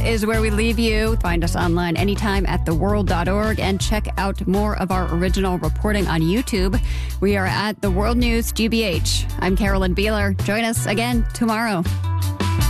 is where we leave you. Find us online anytime at theworld.org and check out more of our original reporting on YouTube. We are at The World News GBH. I'm Carolyn Beeler. Join us again tomorrow.